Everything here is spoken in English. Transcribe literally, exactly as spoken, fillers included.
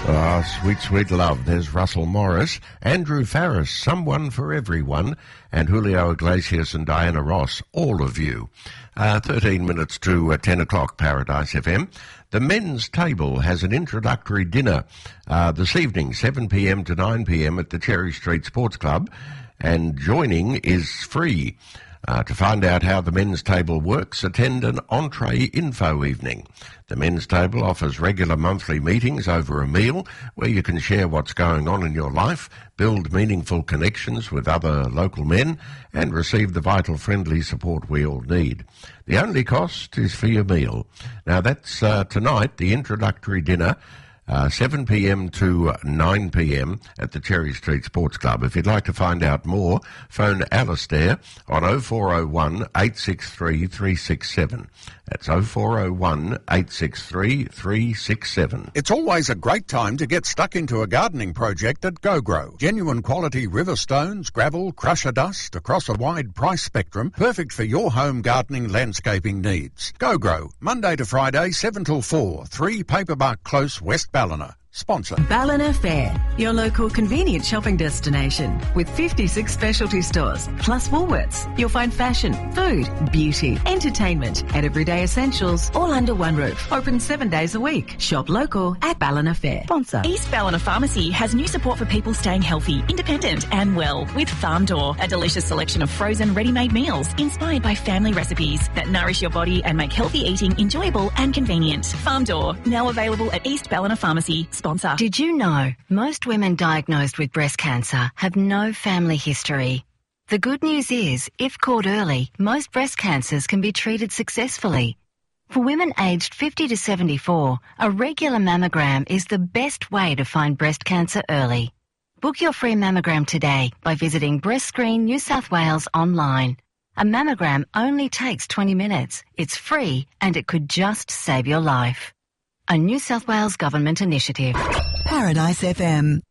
Ah, sweet, sweet love. There's Russell Morris, Andrew Farris, Someone for Everyone, and Julio Iglesias and Diana Ross, All of You. Uh, thirteen minutes to uh, ten o'clock, Paradise F M. The Men's Table has an introductory dinner uh, this evening, seven p.m. to nine p.m. at the Cherry Street Sports Club, and joining is free. Uh, to find out how the Men's Table works, attend an entree info evening. The Men's Table offers regular monthly meetings over a meal where you can share what's going on in your life, build meaningful connections with other local men, and receive the vital friendly support we all need. The only cost is for your meal. Now that's uh, tonight, the introductory dinner, Uh, seven p.m. to nine p.m. at the Cherry Street Sports Club. If you'd like to find out more, phone Alistair on oh four oh one, eight six three, three six seven. That's oh four oh one, eight six three, three six seven. It's always a great time to get stuck into a gardening project at GoGrow. Genuine quality river stones, gravel, crusher dust across a wide price spectrum, perfect for your home gardening landscaping needs. GoGrow, Monday to Friday, seven till four, three Paperbark Close, West Ballina. Sponsor. Ballina Fair, your local convenient shopping destination with fifty-six specialty stores plus Woolworths. You'll find fashion, food, beauty, entertainment and everyday essentials all under one roof. Open seven days a week. Shop local at Ballina Fair. Sponsor. East Ballina Pharmacy has new support for people staying healthy, independent and well with Farm Door, a delicious selection of frozen ready-made meals inspired by family recipes that nourish your body and make healthy eating enjoyable and convenient. Farm Door, now available at East Ballina Pharmacy. Sponsor. Did you know most women diagnosed with breast cancer have no family history? The good news is, if caught early, most breast cancers can be treated successfully. For women aged fifty to seventy-four, a regular mammogram is the best way to find breast cancer early. Book your free mammogram today by visiting Breast Screen New South Wales online. A mammogram only takes twenty minutes. It's free and it could just save your life. A New South Wales Government initiative. Paradise F M.